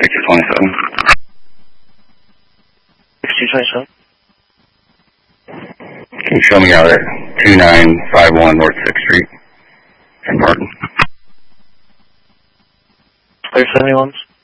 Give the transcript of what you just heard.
6227. 6227. Can you show me out at 2951 North 6th Street in Martin? Clear 71s.